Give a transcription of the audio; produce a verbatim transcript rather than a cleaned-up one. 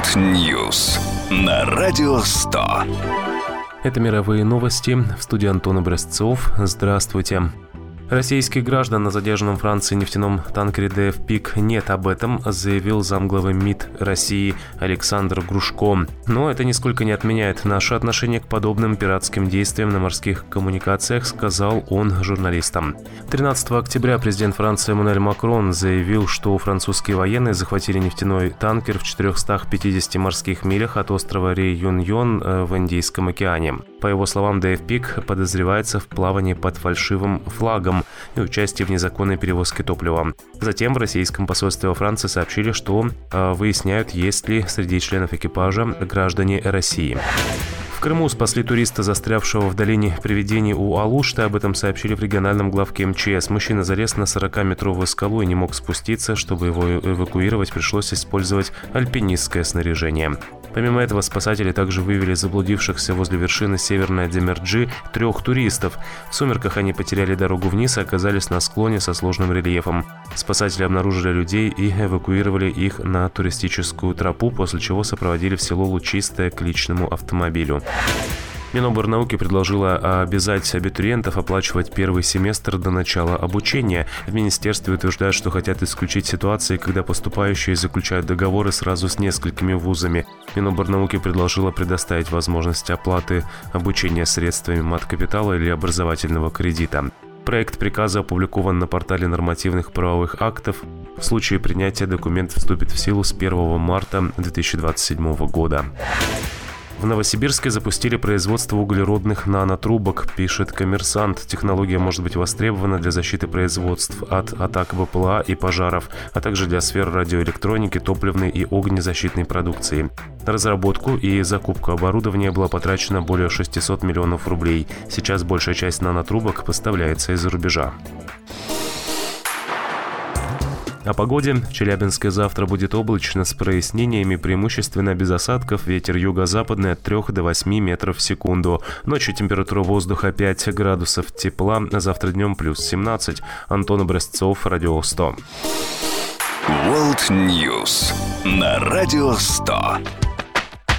World News на Радио сто. Это мировые новости. В студии Антон Образцов. Здравствуйте. Российских граждан на задержанном Франции нефтяном танкере ДФ «Пик» нет. Об этом заявил замглавы МИД России Александр Грушко. Но это нисколько не отменяет наше отношение к подобным пиратским действиям на морских коммуникациях, сказал он журналистам. тринадцатого октября президент Франции Эммануэль Макрон заявил, что французские военные захватили нефтяной танкер в четырёхстах пятидесяти морских милях от острова Реюньон в Индийском океане. По его словам, ДФ «Пик» подозревается в плавании под фальшивым флагом и участии в незаконной перевозке топлива. Затем в российском посольстве во Франции сообщили, что э, выясняют, есть ли среди членов экипажа граждане России. В Крыму спасли туриста, застрявшего в долине привидений у Алушты. Об этом сообщили в региональном главке МЧС. Мужчина залез на сорокаметровую скалу и не мог спуститься. Чтобы его эвакуировать, пришлось использовать альпинистское снаряжение. Помимо этого, спасатели также вывели заблудившихся возле вершины Северной Демерджи трех туристов. В сумерках они потеряли дорогу вниз и оказались на склоне со сложным рельефом. Спасатели обнаружили людей и эвакуировали их на туристическую тропу, после чего сопроводили в село Лучистое к личному автомобилю. Миноборнауки предложила обязать абитуриентов оплачивать первый семестр до начала обучения. В министерстве утверждают, что хотят исключить ситуации, когда поступающие заключают договоры сразу с несколькими вузами. Миноборнауки предложила предоставить возможность оплаты обучения средствами маткапитала или образовательного кредита. Проект приказа опубликован на портале нормативных правовых актов. В случае принятия документ вступит в силу с первого марта две тысячи двадцать седьмого года. В Новосибирске запустили производство углеродных нанотрубок, пишет «Коммерсант». Технология может быть востребована для защиты производств от атак БПЛА и пожаров, а также для сфер радиоэлектроники, топливной и огнезащитной продукции. На разработку и закупку оборудования было потрачено более шестисот миллионов рублей. Сейчас большая часть нанотрубок поставляется из-за рубежа. О погоде. В Челябинске завтра будет облачно с прояснениями, преимущественно без осадков, ветер юго-западный от трёх до восьми метров в секунду. Ночью температура воздуха пять градусов тепла, завтра днем плюс семнадцать. Антон Образцов, Радио сто. World News на Радио сто.